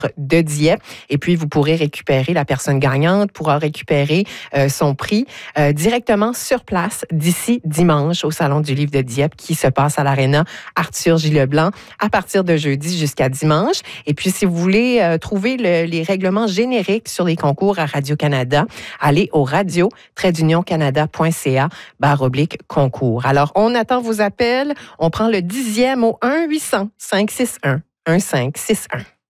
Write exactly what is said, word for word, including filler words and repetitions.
de Dieppe. Et puis, vous pourrez récupérer, la personne gagnante pourra récupérer euh, son prix euh, directement sur place d'ici dimanche au Salon du Livre de Dieppe qui se passe à l'Aréna Arthur J. Leblanc à partir de jeudi jusqu'à dimanche. Et puis, si vous voulez euh, trouver le, les règlements génériques sur les concours à Radio-Canada, allez au radio tiret canada point c a barre oblique concours. Alors, on attend vos appels. On prend le dixième au un huit cents cinq six un un cinq six un.